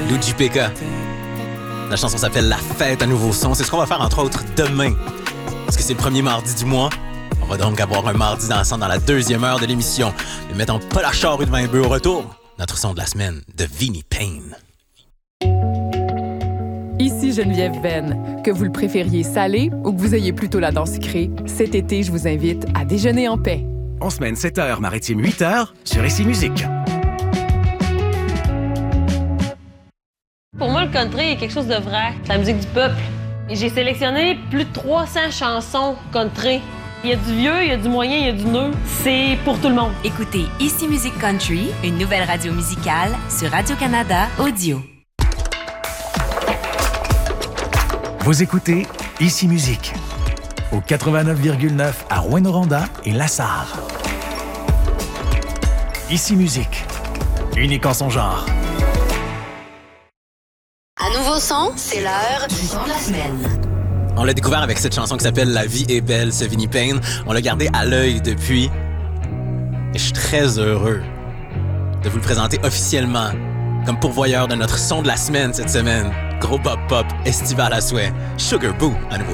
Lou JPK. La chanson s'appelle La Fête à Nouveau Son. C'est ce qu'on va faire entre autres demain. Parce que c'est le premier mardi du mois. On va donc avoir un mardi dansant dans la deuxième heure de l'émission. Ne mettons pas la charrue devant un bœuf au retour. Notre son de la semaine de Vinnie Payne. Ici Geneviève Ben. Que vous le préfériez salé ou que vous ayez plutôt la dent sucrée, cet été, je vous invite à déjeuner en paix. En semaine 7h, maritime 8h, sur Ici Musique. Pour moi, le country est quelque chose de vrai. C'est la musique du peuple. Et j'ai sélectionné plus de 300 chansons country. Il y a du vieux, il y a du moyen, il y a du neuf. C'est pour tout le monde. Écoutez Ici Musique Country, une nouvelle radio musicale sur Radio-Canada Audio. Vous écoutez Ici Musique, au 89,9 à Rouyn-Noranda et Lassar. Ici Musique, unique en son genre. À Nouveau Son, c'est l'heure du son de la semaine. On l'a découvert avec cette chanson qui s'appelle La vie est belle, ce Vinnie Payne. On l'a gardé à l'œil depuis. Et je suis très heureux de vous le présenter officiellement comme pourvoyeur de notre son de la semaine cette semaine. Gros pop-pop estival à souhait. Sugar Boo à Nouveau